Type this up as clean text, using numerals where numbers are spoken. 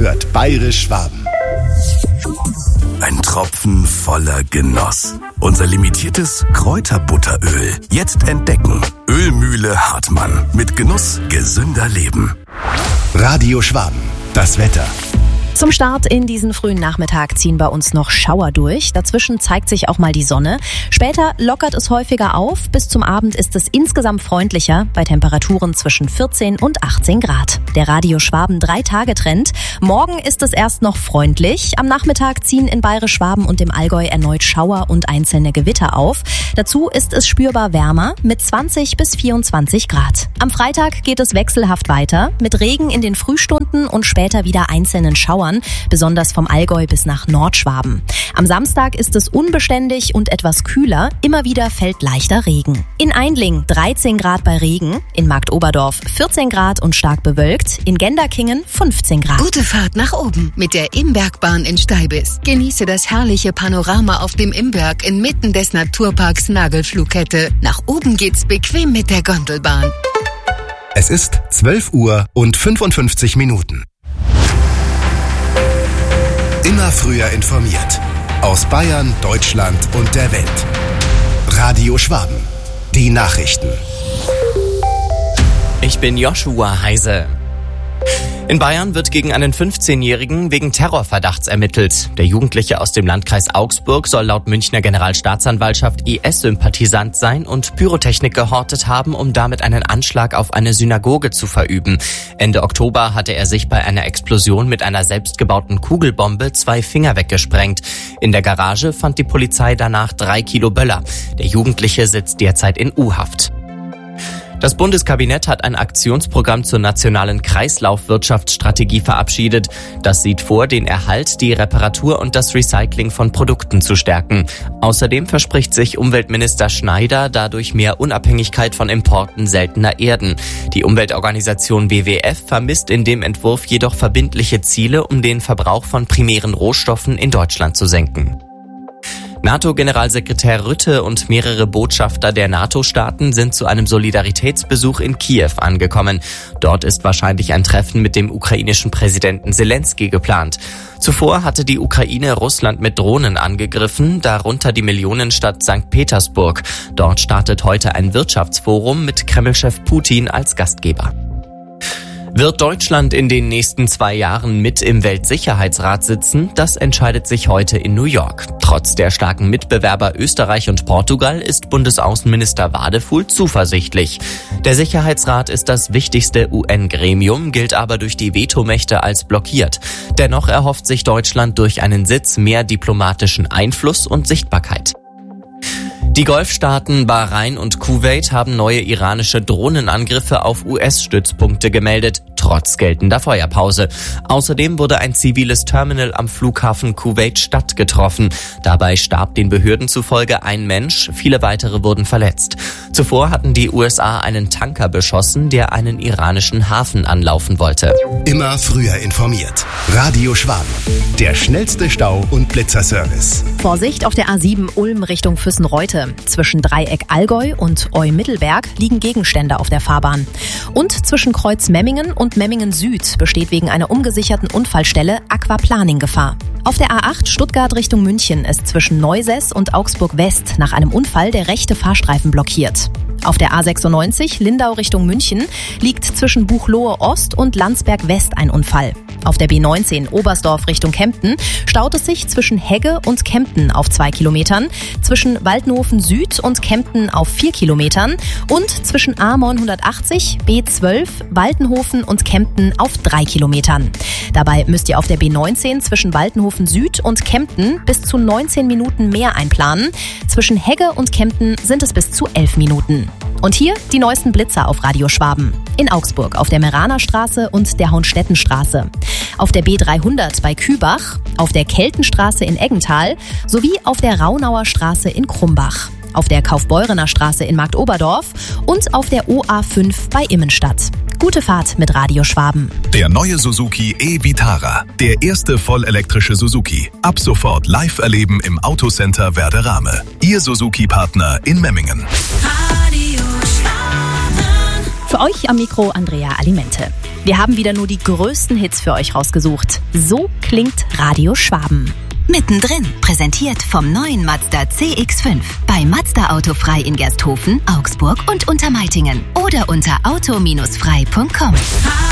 hört Bayerisch Schwaben. Ein Tropfen voller Genuss. Unser limitiertes Kräuterbutteröl. Jetzt entdecken. Ölmühle Hartmann. Mit Genuss gesünder Leben. Radio Schwaben. Das Wetter. Zum Start in diesen frühen Nachmittag ziehen bei uns noch Schauer durch. Dazwischen zeigt sich auch mal die Sonne. Später lockert es häufiger auf. Bis zum Abend ist es insgesamt freundlicher bei Temperaturen zwischen 14 und 18 Grad. Der Radio Schwaben 3-Tage-Trend. Morgen ist es erst noch freundlich. Am Nachmittag ziehen in Bayerisch Schwaben und dem Allgäu erneut Schauer und einzelne Gewitter auf. Dazu ist es spürbar wärmer mit 20 bis 24 Grad. Am Freitag geht es wechselhaft weiter mit Regen in den Frühstunden und später wieder einzelnen Schauern, besonders vom Allgäu bis nach Nordschwaben. Am Samstag ist es unbeständig und etwas kühler. Immer wieder fällt leichter Regen. In Aindling 13 Grad bei Regen, in Marktoberdorf 14 Grad und stark bewölkt, in Genderkingen 15 Grad. Gute Fahrt nach oben mit der Imbergbahn in Steibis. Genieße das herrliche Panorama auf dem Imberg inmitten des Naturparks Nagelflughette. Nach oben geht's bequem mit der Gondelbahn. Es ist 12 Uhr und 55 Minuten. Immer früher informiert. Aus Bayern, Deutschland und der Welt. Radio Schwaben. Die Nachrichten. Ich bin Joshua Heise. In Bayern wird gegen einen 15-Jährigen wegen Terrorverdachts ermittelt. Der Jugendliche aus dem Landkreis Augsburg soll laut Münchner Generalstaatsanwaltschaft IS-Sympathisant sein und Pyrotechnik gehortet haben, um damit einen Anschlag auf eine Synagoge zu verüben. Ende Oktober hatte er sich bei einer Explosion mit einer selbstgebauten Kugelbombe 2 Finger weggesprengt. In der Garage fand die Polizei danach 3 Kilo Böller. Der Jugendliche sitzt derzeit in U-Haft. Das Bundeskabinett hat ein Aktionsprogramm zur nationalen Kreislaufwirtschaftsstrategie verabschiedet. Das sieht vor, den Erhalt, die Reparatur und das Recycling von Produkten zu stärken. Außerdem verspricht sich Umweltminister Schneider dadurch mehr Unabhängigkeit von Importen seltener Erden. Die Umweltorganisation WWF vermisst in dem Entwurf jedoch verbindliche Ziele, um den Verbrauch von primären Rohstoffen in Deutschland zu senken. NATO-Generalsekretär Rutte und mehrere Botschafter der NATO-Staaten sind zu einem Solidaritätsbesuch in Kiew angekommen. Dort ist wahrscheinlich ein Treffen mit dem ukrainischen Präsidenten Zelensky geplant. Zuvor hatte die Ukraine Russland mit Drohnen angegriffen, darunter die Millionenstadt St. Petersburg. Dort startet heute ein Wirtschaftsforum mit Kreml-Chef Putin als Gastgeber. Wird Deutschland in den nächsten 2 Jahren mit im Weltsicherheitsrat sitzen? Das entscheidet sich heute in New York. Trotz der starken Mitbewerber Österreich und Portugal ist Bundesaußenminister Wadefuhl zuversichtlich. Der Sicherheitsrat ist das wichtigste UN-Gremium, gilt aber durch die Vetomächte als blockiert. Dennoch erhofft sich Deutschland durch einen Sitz mehr diplomatischen Einfluss und Sichtbarkeit. Die Golfstaaten Bahrain und Kuwait haben neue iranische Drohnenangriffe auf US-Stützpunkte gemeldet, trotz geltender Feuerpause. Außerdem wurde ein ziviles Terminal am Flughafen Kuwait-Stadt getroffen. Dabei starb den Behörden zufolge ein Mensch, viele weitere wurden verletzt. Zuvor hatten die USA einen Tanker beschossen, der einen iranischen Hafen anlaufen wollte. Immer früher informiert. Radio Schwaben. Der schnellste Stau- und Blitzerservice. Vorsicht auf der A7 Ulm Richtung Füssen-Reute. Zwischen Dreieck Allgäu und Eu-Mittelberg liegen Gegenstände auf der Fahrbahn. Und zwischen Kreuz Memmingen und Memmingen Süd besteht wegen einer umgesicherten Unfallstelle Aquaplaning-Gefahr. Auf der A8 Stuttgart Richtung München ist zwischen Neusess und Augsburg West nach einem Unfall der rechte Fahrstreifen blockiert. Auf der A96 Lindau Richtung München liegt zwischen Buchloe Ost und Landsberg West ein Unfall. Auf der B19 Oberstdorf Richtung Kempten staut es sich zwischen Hegge und Kempten auf 2 Kilometern, zwischen Waldnofen Süd und Kempten auf 4 Kilometern und zwischen A980, B12, Waltenhofen und Kempten auf 3 Kilometern. Dabei müsst ihr auf der B19 zwischen Waltenhofen Süd und Kempten bis zu 19 Minuten mehr einplanen. Zwischen Hegge und Kempten sind es bis zu 11 Minuten. Und hier die neuesten Blitzer auf Radio Schwaben. In Augsburg auf der Meranerstraße und der Hauenstedtenstraße. Auf der B300 bei Kübach, auf der Keltenstraße in Eggental sowie auf der Raunauer Straße in Krumbach. Auf der Kaufbeurener Straße in Marktoberdorf und auf der OA5 bei Immenstadt. Gute Fahrt mit Radio Schwaben. Der neue Suzuki e-Vitara. Der erste vollelektrische Suzuki. Ab sofort live erleben im Autocenter Werderame. Ihr Suzuki-Partner in Memmingen. Für euch am Mikro Andrea Alimente. Wir haben wieder nur die größten Hits für euch rausgesucht. So klingt Radio Schwaben. Mittendrin, präsentiert vom neuen Mazda CX-5. Bei Mazda Autofrei in Gersthofen, Augsburg und Untermeitingen. Oder unter auto-frei.com.